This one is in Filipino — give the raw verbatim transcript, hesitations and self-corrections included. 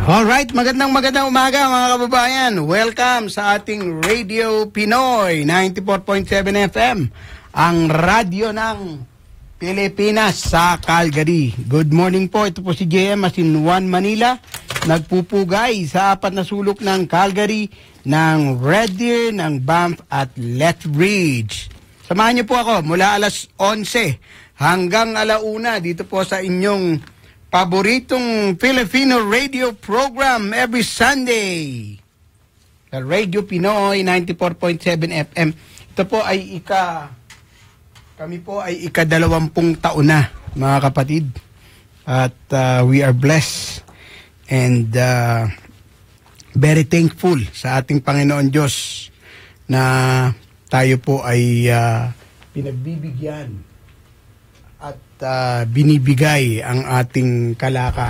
Alright, magandang magandang umaga mga kababayan. Welcome sa ating Radio Pinoy ninety-four point seven F M, ang radyo ng Pilipinas sa Calgary. Good morning po, ito po si J M as in One Manila, nagpupugay sa apat na sulok ng Calgary, ng Red Deer, ng Banff at Lethbridge. Samahan niyo po ako mula alas onse hanggang alauna dito po sa inyong paboritong Filipino radio program every Sunday. Sa Radio Pinoy ninety-four point seven F M. Ito po ay ika kami po ay ikadalawampung taon na, mga kapatid. At uh, we are blessed and uh, very thankful sa ating Panginoon Diyos na tayo po ay uh, pinagbibigyan at uh, binibigay ang ating kalakasan